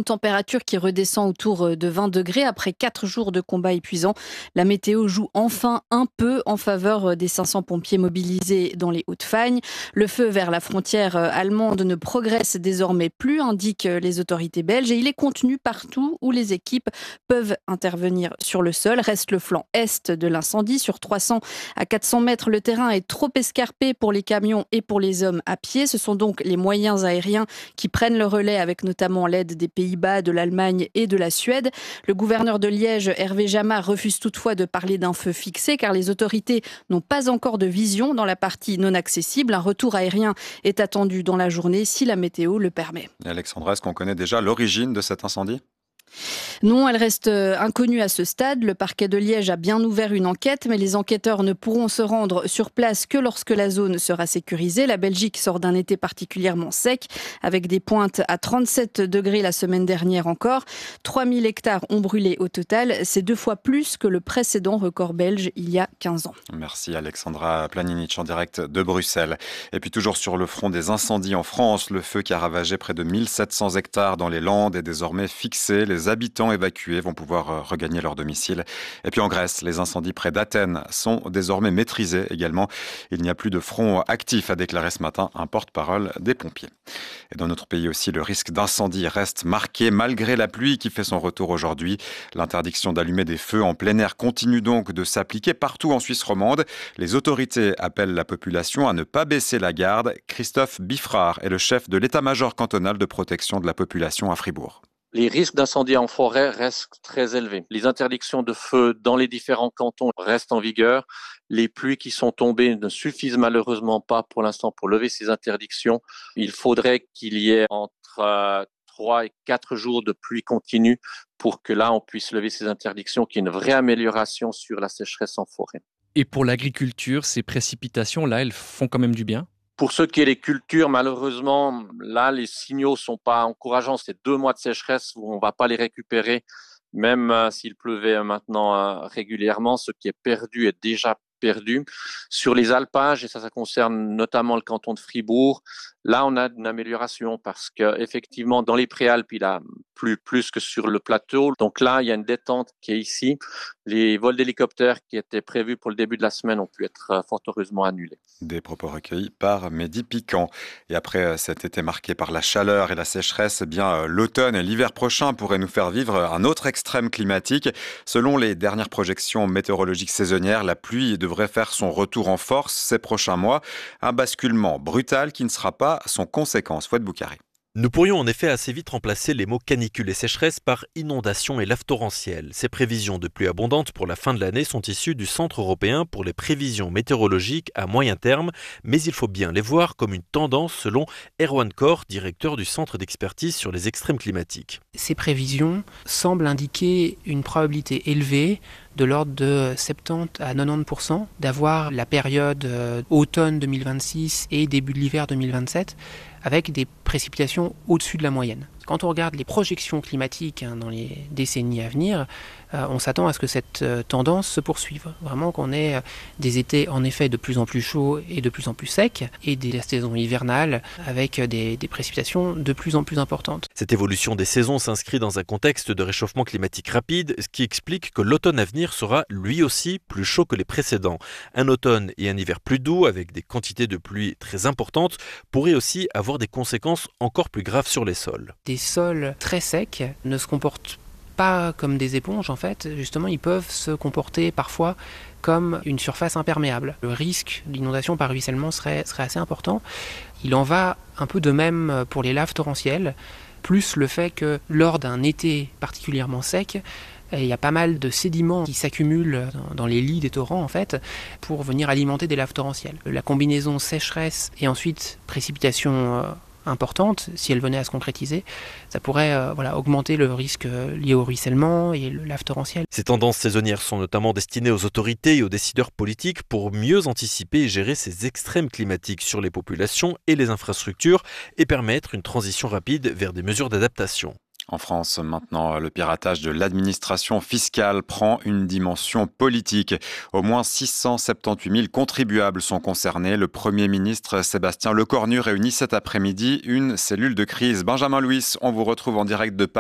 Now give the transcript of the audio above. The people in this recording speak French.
température qui redescend autour de 20 degrés après 4 jours de combat épuisants. La météo joue enfin un peu en faveur des 500 pompiers mobilisés dans les Hauts-de-Fagne. Le feu vers la frontière allemande ne progresse désormais plus, indiquent les autorités belges, et il est contenu partout où les équipes peuvent intervenir sur le sol. Reste le flanc est de l'incendie. Sur 300 à 400 mètres, le terrain est trop escarpé pour les camions et pour les hommes à pied. Ce sont donc les moyens aériens qui prennent le relais, avec notamment l'aide des Pays-Bas, de l'Allemagne et de la Suède. Le gouverneur de Liège, Hervé Jamard, refuse toutefois de parler d'un feu fixé car les autorités n'ont pas encore de vision dans la partie non accessible. Un retour aérien est attendu dans la journée si la météo le permet. Alexandra, est-ce qu'on connaît déjà l'origine de cet incendie ? Non, elle reste inconnue à ce stade. Le parquet de Liège a bien ouvert une enquête, mais les enquêteurs ne pourront se rendre sur place que lorsque la zone sera sécurisée. La Belgique sort d'un été particulièrement sec, avec des pointes à 37 degrés la semaine dernière encore. 3000 hectares ont brûlé au total. C'est 2 fois plus que le précédent record belge il y a 15 ans. Merci Alexandra Planinic en direct de Bruxelles. Et puis toujours sur le front des incendies en France, le feu qui a ravagé près de 1700 hectares dans les Landes est désormais fixé. Les habitants évacués vont pouvoir regagner leur domicile. Et puis en Grèce, les incendies près d'Athènes sont désormais maîtrisés également. Il n'y a plus de front actif, a déclaré ce matin un porte-parole des pompiers. Et dans notre pays aussi, le risque d'incendie reste marqué malgré la pluie qui fait son retour aujourd'hui. L'interdiction d'allumer des feux en plein air continue donc de s'appliquer partout en Suisse romande. Les autorités appellent la population à ne pas baisser la garde. Christophe Biffrard est le chef de l'état-major cantonal de protection de la population à Fribourg. Les risques d'incendie en forêt restent très élevés. Les interdictions de feu dans les différents cantons restent en vigueur. Les pluies qui sont tombées ne suffisent malheureusement pas pour l'instant pour lever ces interdictions. Il faudrait qu'il y ait entre 3 et 4 jours de pluie continue pour que là on puisse lever ces interdictions, qu'il y ait une vraie amélioration sur la sécheresse en forêt. Et pour l'agriculture, ces précipitations-là, elles font quand même du bien ? Pour ce qui est des cultures, malheureusement, là, les signaux sont pas encourageants. C'est 2 mois de sécheresse où on va pas les récupérer, même s'il pleuvait maintenant régulièrement. Ce qui est perdu est déjà perdu. Sur les alpages, et ça concerne notamment le canton de Fribourg, là, on a une amélioration parce que effectivement, dans les préalpes, il a plu plus que sur le plateau. Donc là, il y a une détente qui est ici. Les vols d'hélicoptères qui étaient prévus pour le début de la semaine ont pu être fort heureusement annulés. Des propos recueillis par Mehdi Piquant. Et après cet été marqué par la chaleur et la sécheresse, eh bien l'automne et l'hiver prochain pourraient nous faire vivre un autre extrême climatique. Selon les dernières projections météorologiques saisonnières, la pluie devrait faire son retour en force ces prochains mois. Un basculement brutal qui ne sera pas sans conséquence. Fouad Boukari. Nous pourrions en effet assez vite remplacer les mots canicule et sécheresse par inondation et lave torrentielle. Ces prévisions de pluie abondante pour la fin de l'année sont issues du Centre européen pour les prévisions météorologiques à moyen terme, mais il faut bien les voir comme une tendance selon Erwan Kor, directeur du Centre d'expertise sur les extrêmes climatiques. Ces prévisions semblent indiquer une probabilité élevée de l'ordre de 70 à 90% d'avoir la période automne 2026 et début de l'hiver 2027 avec des précipitations au-dessus de la moyenne. Quand on regarde les projections climatiques dans les décennies à venir, on s'attend à ce que cette tendance se poursuive. Vraiment qu'on ait des étés en effet de plus en plus chauds et de plus en plus secs et des saisons hivernales avec des précipitations de plus en plus importantes. Cette évolution des saisons s'inscrit dans un contexte de réchauffement climatique rapide, ce qui explique que l'automne à venir sera lui aussi plus chaud que les précédents. Un automne et un hiver plus doux avec des quantités de pluie très importantes pourraient aussi avoir des conséquences encore plus graves sur les sols. Des sols très secs ne se comportent pas comme des éponges en fait, justement ils peuvent se comporter parfois comme une surface imperméable. Le risque d'inondation par ruissellement serait assez important. Il en va un peu de même pour les laves torrentielles, plus le fait que lors d'un été particulièrement sec, il y a pas mal de sédiments qui s'accumulent dans les lits des torrents en fait pour venir alimenter des laves torrentielles. La combinaison sécheresse et ensuite précipitation importante, si elle venait à se concrétiser, ça pourrait augmenter le risque lié au ruissellement et le lave torrentiel. Ces tendances saisonnières sont notamment destinées aux autorités et aux décideurs politiques pour mieux anticiper et gérer ces extrêmes climatiques sur les populations et les infrastructures et permettre une transition rapide vers des mesures d'adaptation. En France, maintenant, le piratage de l'administration fiscale prend une dimension politique. Au moins 678 000 contribuables sont concernés. Le Premier ministre Sébastien Lecornu réunit cet après-midi une cellule de crise. Benjamin Louis, on vous retrouve en direct de Paris.